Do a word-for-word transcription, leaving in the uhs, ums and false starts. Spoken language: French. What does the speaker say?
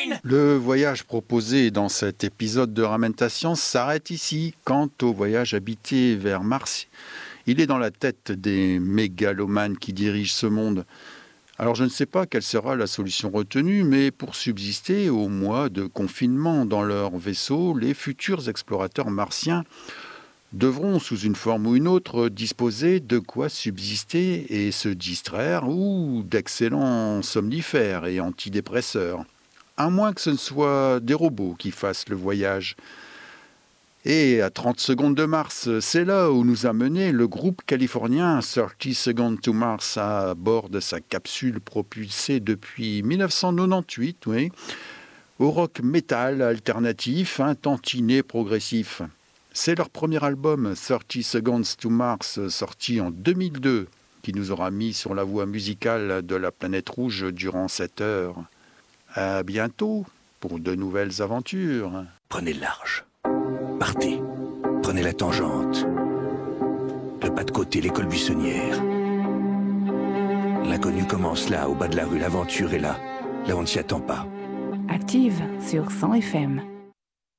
Martine! Le voyage proposé dans cet épisode de Ramentation s'arrête ici. Quant au voyage habité vers Mars, il est dans la tête des mégalomanes qui dirigent ce monde. Alors je ne sais pas quelle sera la solution retenue, mais pour subsister aux mois de confinement dans leur vaisseau, les futurs explorateurs martiens devront, sous une forme ou une autre, disposer de quoi subsister et se distraire, ou d'excellents somnifères et antidépresseurs. À moins que ce ne soit des robots qui fassent le voyage. Et à trente secondes de Mars, c'est là où nous a mené le groupe californien thirty Seconds to Mars à bord de sa capsule propulsée depuis mille neuf cent quatre-vingt-dix-huit, oui, au rock metal alternatif, un tantinet progressif. C'est leur premier album, thirty Seconds to Mars, sorti en deux mille deux, qui nous aura mis sur la voie musicale de la planète rouge durant sept heures. À bientôt pour de nouvelles aventures. Prenez le large. Partez. Prenez la tangente. Le pas de côté, l'école buissonnière. L'inconnu commence là, au bas de la rue. L'aventure est là. Là, on ne s'y attend pas. Active sur cent F M.